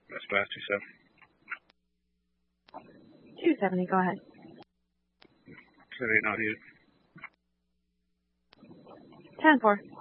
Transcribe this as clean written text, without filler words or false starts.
That's fast, 270, go ahead. 78 not needed. 10-4.